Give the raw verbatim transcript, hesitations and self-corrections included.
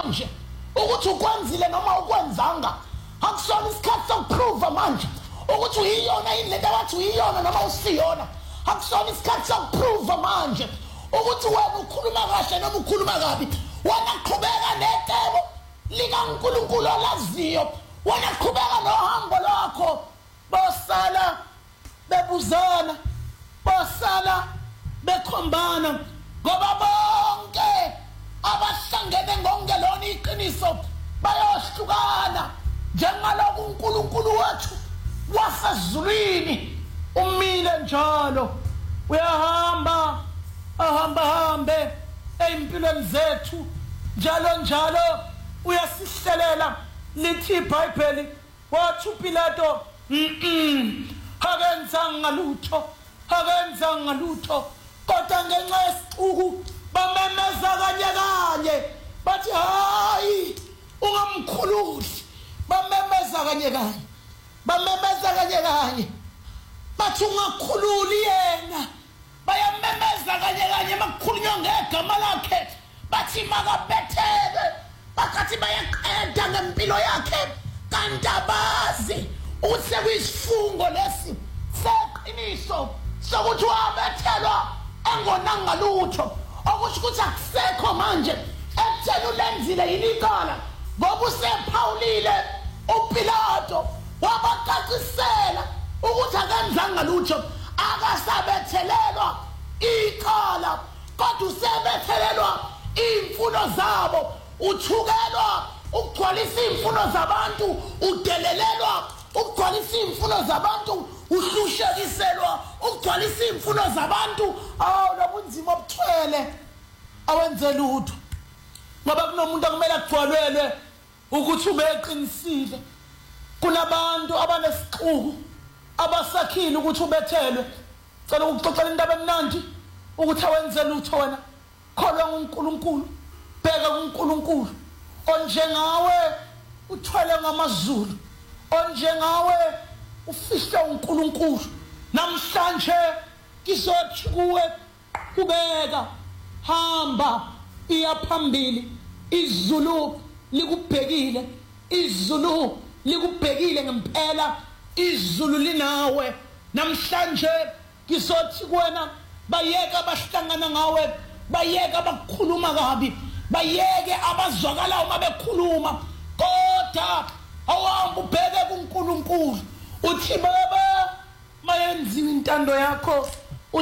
manje ukuthi ukwenzile noma ukwenzanga akusona isikhathi sokuprove manje ukuthi uyiyona indlela wathi uyiyona noma usiyona akusona isikhathi sokuprove manje ukuthi wena ukhuluma kahle noma ukhuluma kabi wena qhubeka netebo likaNkulunkulu olaziyo wena qhubeka nohambo lwakho bosala bebuzana bosala bekhombana ngoba bonke abahlangene ngongelona iqiniso bayohlukana njengalokhu uNkulunkulu wethu wasezulwini umile njalo uyahamba ahamba hambe empilweni zethu njalo njalo uyasihlelela lithi iBhayibheli wathi uPilato mm akenzanga lutho akenzanga lutho kodwa ngenxa yesixuku bamemeza kanye kanye bathi hayi ungamkhululi bamemeza kanye kanye bamemeza kanye kanye bathi ungakhululi yena bayamemeza kanye kanye makukhulunywa ngegama lakhe bathi makabetheke bakathi bayaqeda ngempilo yakhe kanti abazi ukuthi sekuyisifungo lesi seqiniso sokuthi wabethelwa engonanga lutho okusho ukuthi akusekho manje ekutheni ulenzile yilicala ngoba usephawulile uPilato wabacacisela ukuthi akenzanga lutho akasabethelelwa icala kodwa usebethelelwa imfuno zabo uthukelwa ukugcwalisa imfuno zabantu udelelelwa ukugcwalisa imfuno zabantu uhlushekiselwa ukugcwalisa imfuno zabantu awu nobunzima obuthwele awenze lutho ngoba kunomuntu akumele agcwalelwe ukuthi ube eqinisile kunabantu abanesixuku abasakhile ukuthi ubethelwe cela ukuxoxela indaba emnandi ukuthi awenze lutho wena kholwa uNkulunkulu bheka kuNkulunkulu onjengawe uthwele ngamazulu onjengawe ufihle uNkulunkulu namhlanje kizothi kuwe kubeka hamba iya phambili izulu likubhekile izulu likubhekile ngempela izulu linawe namhlanje kizothi kuwena bayeka abahlangana ngawe bayeka abakhuluma kabi bayeke abazwakala uma bekhuluma kodwa awuhambe ubheke kuNkulunkulu uthi baba mayenziwe intando yakho